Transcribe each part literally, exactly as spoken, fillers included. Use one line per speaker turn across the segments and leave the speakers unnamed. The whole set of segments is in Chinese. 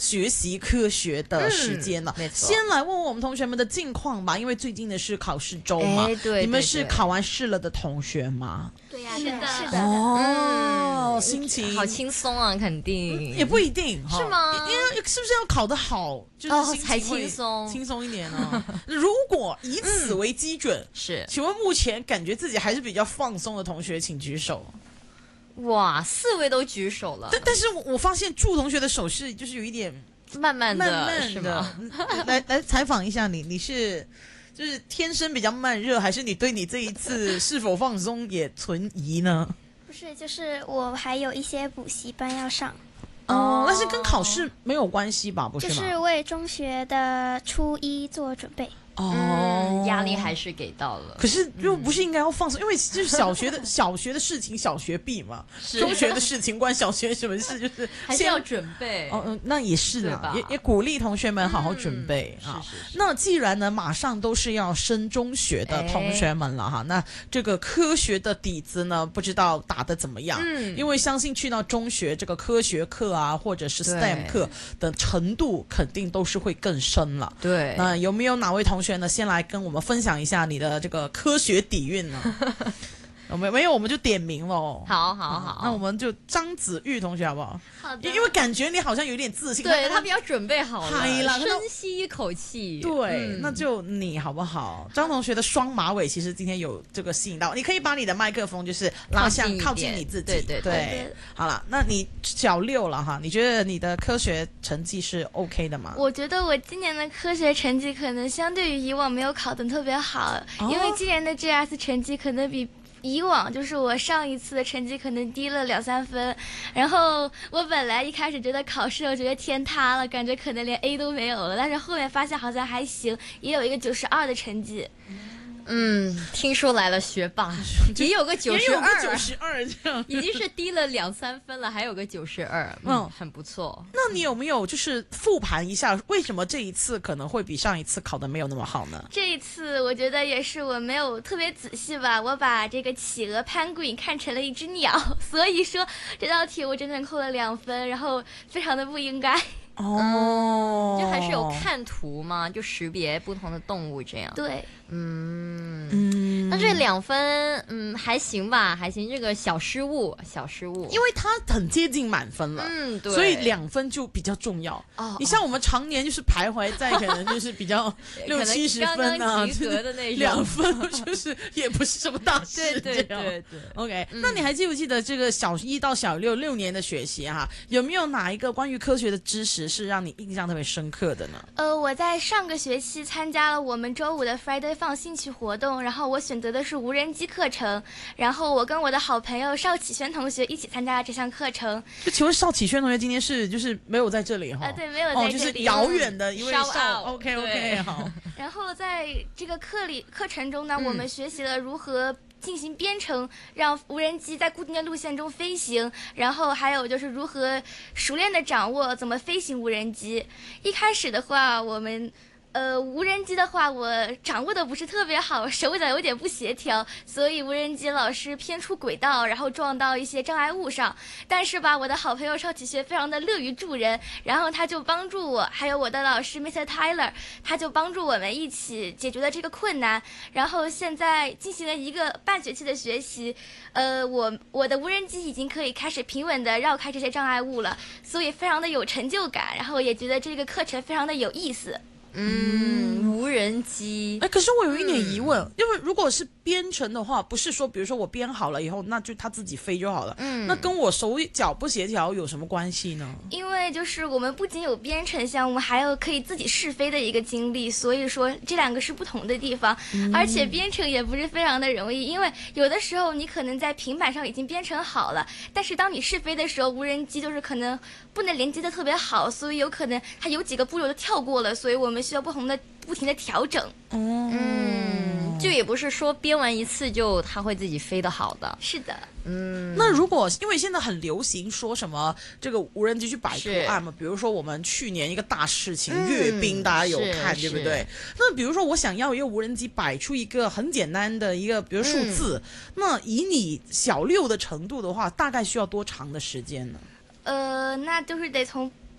学习科学的时间了。
嗯、
先来问问我们同学们的近况吧，因为最近的是考试周嘛，
对对对，
你们是考完试了的同学吗？
对呀、啊，是的，是
的。哦、
嗯，
心情
好轻松啊，肯定、
嗯、也不一定，
是吗？
因为是不是要考得好，就是心情
才轻松
轻松一点呢？如果以此为基准，嗯、
是，
请问目前感觉自己还是比较放松的同学，请举手。
哇，四位都举手了，
但但是我我发现祝同学的手势就是有一点
慢慢的，
慢慢的。来来采访一下你，你是就是天生比较慢热，还是你对你这一次是否放松也存疑呢？
不是，就是我还有一些补习班要上。
哦，但是跟考试没有关系吧？不是吗？
就是为中学的初一做准备。
哦、
嗯，压力还是给到了。
可是又不是应该要放松，嗯、因为就是小学的小学的事情，小学必嘛。中学的事情关小学什么事？就是
还是要准备。
哦，嗯，那也是啦，也也鼓励同学们好好准备、
嗯、
啊。
是是是。
那既然呢，马上都是要升中学的同学们了哈，那这个科学的底子呢，不知道打得怎么样？嗯，因为相信去到中学，这个科学课啊，或者是 S T E M 课的程度，肯定都是会更深了。
对。
那有没有哪位同学呢，先来跟我们分享一下你的这个科学底蕴呢？没没有，我们就点名喽。
好好好、
嗯，那我们就张子玉同学好不好？
好的。
因为感觉你好像有点自信，
对他比较准备好了，
了，
深吸一口气。
对、
嗯，
那就你好不好？张同学的双马尾其实今天有这个吸引到，你可以把你的麦克风就是拉向靠近你自己。
对对
对, 对。好了，那你小六了哈，你觉得你的科学成绩是 OK 的吗？
我觉得我今年的科学成绩可能相对于以往没有考得特别好，哦、因为今年的 G S 成绩可能比以往就是我上一次的成绩可能低了两三分，然后我本来一开始觉得考试我觉得天塌了，感觉可能连 A 都没有了，但是后面发现好像还行，也有一个九十二的成绩。
嗯，听说来了学霸，也有个九十二，
九十二这样，
已经是低了两三分了，还有个九十二，嗯，很不错。
那你有没有就是复盘一下，为什么这一次可能会比上一次考得没有那么好呢？
这一次我觉得也是我没有特别仔细吧，我把这个企鹅 penguin 看成了一只鸟，所以说这道题我真的扣了两分，然后非常的不应该。
哦、
嗯，就还是有看图嘛，就识别不同的动物这样。
对，
嗯
嗯，
那这两分，嗯，还行吧，还行。这个小失误，小失误，
因为它很接近满分了，
嗯，对，
所以两分就比较重要。
哦，
你像我们常年就是徘徊在可能就是比较六七十分啊，
刚刚及格的那种，
两分就是也不是什么大事。
对对对对
，OK、嗯。那你还记不记得这个小一到小六六年的学习哈、啊，有没有哪一个关于科学的知识是让你印象特别深刻的呢？
呃，我在上个学期参加了我们周五的 Friday Fun 兴趣活动，然后我选择的是无人机课程，然后我跟我的好朋友邵启轩同学一起参加了这项课程。
就请问邵启轩同学今天是就是没有在这里哈？
啊，对，没有在这里，
哦，就是遥远的一位邵。OK OK 好。
然后在这个课里课程中呢，嗯、我们学习了如何进行编程，让无人机在固定的路线中飞行，然后还有就是如何熟练的掌握怎么飞行无人机。一开始的话，我们呃，无人机的话，我掌握的不是特别好，手脚有点不协调，所以无人机老是偏出轨道，然后撞到一些障碍物上。但是吧，我的好朋友邵启学非常的乐于助人，然后他就帮助我，还有我的老师 Mister Tyler， 他就帮助我们一起解决了这个困难。然后现在进行了一个半学期的学习，呃，我我的无人机已经可以开始平稳的绕开这些障碍物了，所以非常的有成就感，然后也觉得这个课程非常的有意思。
嗯，无人机。
哎，可是我有一点疑问，嗯、因为如果是编程的话，不是说比如说我编好了以后，那就它自己飞就好了。嗯，那跟我手脚不协调有什么关系呢？
因为就是我们不仅有编程项目，还有可以自己试飞的一个经历，所以说这两个是不同的地方。嗯、而且编程也不是非常的容易，因为有的时候你可能在平板上已经编程好了，但是当你试飞的时候，无人机就是可能不能连接的特别好，所以有可能它有几个步骤都跳过了，所以我们需要不同的不停的调整。
哦，
嗯，就也不是说编完一次就它会自己飞得好的。
是的。
嗯，那如果因为现在很流行说什么这个无人机去摆图案嘛，比如说我们去年一个大事情、嗯、阅兵，大家有看对不对？那比如说我想要一个无人机摆出一个很简单的一个比如数字、嗯，那以你小六的程度的话，大概需要多长的时间呢？
呃，那就是得从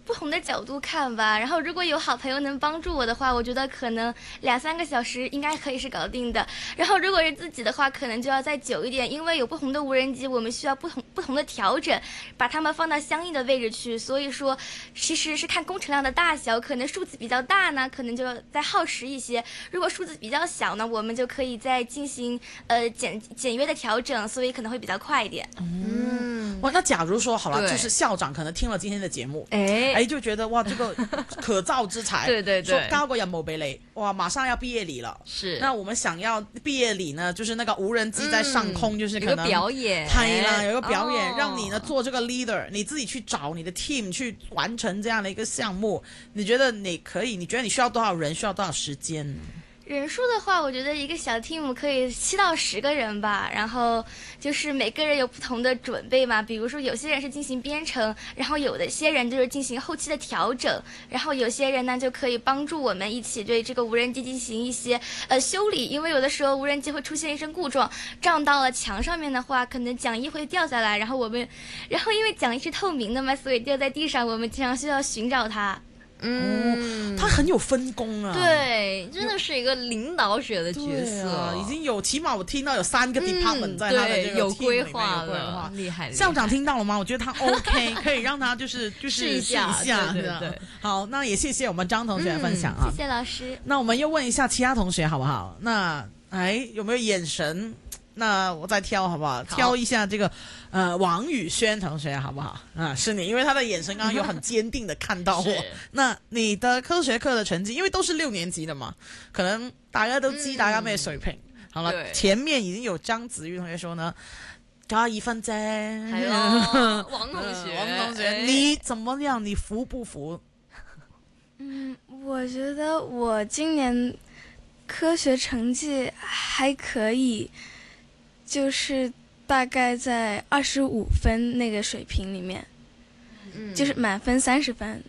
不同的角度看吧。然后如果有好朋友能帮助我的话，我觉得可能两三个小时应该可以是搞定的。然后如果是自己的话，可能就要再久一点，因为有不同的无人机，我们需要不同不同的调整，把它们放到相应的位置去。所以说，其实是看工程量的大小，可能数字比较大呢，可能就要再耗时一些；如果数字比较小呢，我们就可以再进行呃简简约的调整，所以可能会比较快一点。
嗯，哇，那假如说好了，就是校长可能听了今天的节目，哎哎，就觉得哇，这个可造之才，
对对对，
说交個任務俾你，哇，马上要毕业礼了，
是，
那我们想要毕业礼呢，就是那个无人机在上空，嗯、就是可能
有个表演，
係啦，有个表演，哦、让你呢做这个 leader， 你自己去找你的 team 去完成这样的一个项目，你觉得你可以？你觉得你需要多少人？需要多少时间？
人数的话，我觉得一个小 team 可以七到十个人吧，然后就是每个人有不同的准备嘛，比如说有些人是进行编程，然后有的些人就是进行后期的调整，然后有些人呢就可以帮助我们一起对这个无人机进行一些呃修理，因为有的时候无人机会出现一些故障，撞到了墙上面的话，可能桨翼会掉下来，然后我们，然后因为桨翼是透明的嘛，所以掉在地上，我们经常需要寻找它。
嗯、哦，他很有分工啊，
对，真的是一个领导者的角色，
啊、已经有起码我听到有三个 department 在他的这个 team 里面有规划了，
厉害。
校长听到了吗？我觉得他 OK， 可以让他就是就是试一下，
试一下对对对。
好，那也谢谢我们张同学的分享啊、
嗯，谢谢老师。
那我们又问一下其他同学好不好？那哎有没有眼神？那我再挑好不好？好，挑一下这个，呃，王宇轩同学好不好？啊，是你，因为他的眼神刚刚有很坚定的看到我。那你的科學課的成績，因為都是六年級的嘛，可能大家都知大家咩水平。嗯、好了，前面已經有張子玉同學說呢，加一分啫。
係咯，王同學，
王同學，你怎麼樣？你服不服？
嗯，我覺得我今年科學成績還可以。就是大概在二十五分那个水平里面，嗯，就是满分三十分。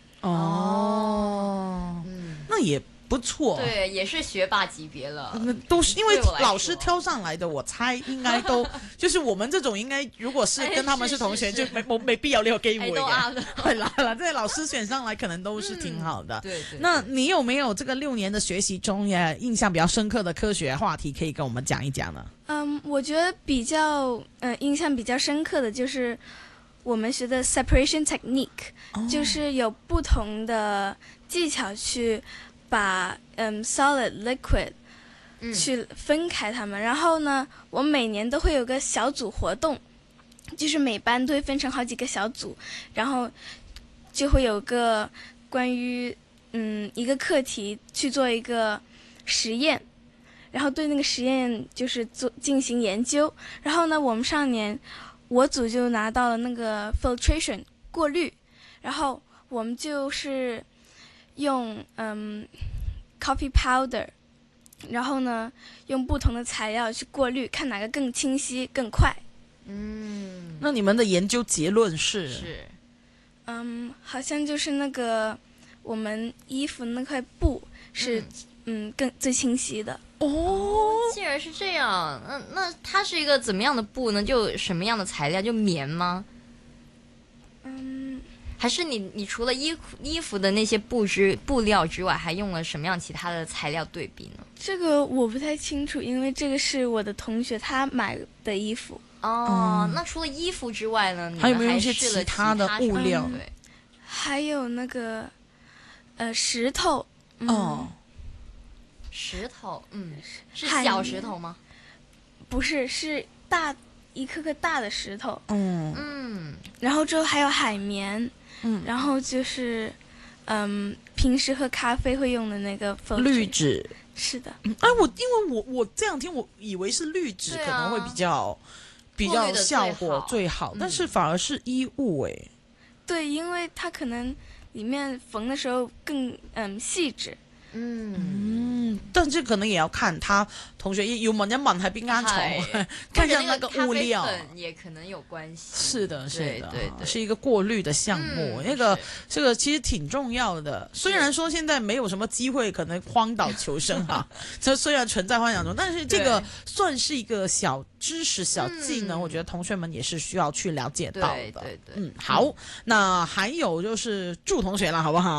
哦，嗯，那也不错。
对，也是学霸级别了。
那都是因为老师挑上来的，我猜应该都就是我们这种应该，如果是跟他们是同学，就没没必要呢個機會嘅。係啦係啦，即係老師選上來，可能都是挺好的。
對對。
那你有沒有這個六年的學習中也印象比較深刻的科學話題，可以跟我們講一講呢？
嗯，我覺得比較呃印象比較深刻的就是我們學的 separation technique，、哦、就是有不同的技巧去把嗯 solid liquid 去分開它們、嗯。然後呢，我每年都會有個小組活動，就是每班都會分成好幾個小組，然後就會有個關於嗯一個課題去做一個實驗。然後對那個實驗就是做進行研究，然後呢，我們上年我組就拿到了那個 filtration 過濾，然後我們就是用嗯 coffee powder，然後呢用不同的材料去過濾，看哪個更清晰更快。
嗯，那你們的研究結論是？
是，
嗯，好像就是那個我們衣服那塊布是嗯, 嗯更最清晰的。
哦，竟然是這樣，那那它是一個怎麼樣的布呢？就什麼樣的材料？就棉嗎？
嗯，
還是你你除了衣服衣服的那些布之布料之外，還用了什麼樣其他的材料對比呢？
這個我不太清楚，因為這個是我的同學他買的衣服。
哦，嗯、那除了衣服之外呢？
還有沒有一些其他的物料？
嗯、還有那個呃石頭。嗯、
哦。
石頭，嗯，是小石頭嗎？
不是，是大一顆顆大的石頭。
嗯
嗯。然後之後還有海綿。嗯。然後就是，嗯，平時喝咖啡會用的那個
濾紙。
是的。
哎，我因為我我這樣聽，我以為是濾紙可能會比較、啊、比較效果最好，但是反而是衣物哎。
對，因為它可能裡面縫的時候更嗯細緻。
嗯。 嗯，但这可能也要看他同學要問一問喺邊間廠，看一下那個物料，
也可能有關係。
是的，是的，
對對對，
是一個過濾的項目。嗯、那個這個其實挺重要的。雖然說現在沒有什麼機會，可能荒島求生哈，這雖然存在幻想中，但是這個算是一個小知識、小技能，我覺得同學們也是需要去了解到的。
對對對，
嗯，好，那還有就是祝同學啦，好不好？